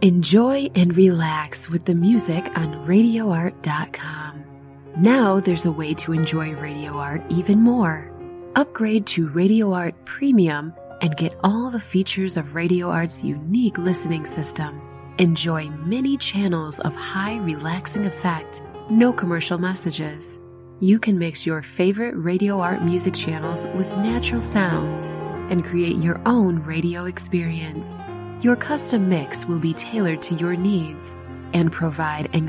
Enjoy and relax with the music on RadioArt.com. Now there's a way to enjoy Radio Art even more. Upgrade to Radio Art Premium and get all the features of Radio Art's unique listening system. Enjoy many channels of high relaxing effect, no commercial messages. You can mix your favorite Radio Art music channels with natural sounds and create your own radio experience. Your custom mix will be tailored to your needs and provide